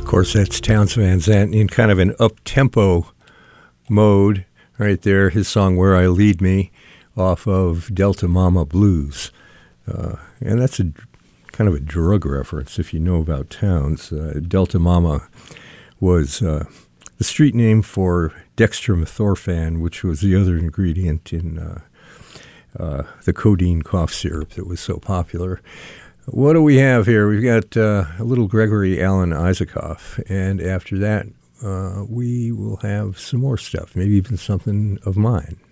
Of course, that's Townes Van Zandt in kind of an up-tempo mode right there. His song Where I Lead Me off of Delta Mama Blues. And that's a kind of a drug reference if you know about Townes. Delta Mama was the street name for dextromethorphan, which was the other ingredient in the codeine cough syrup that was so popular. What do we have here? We've got a little Gregory Alan Isakov, and after that, we will have some more stuff, maybe even something of mine.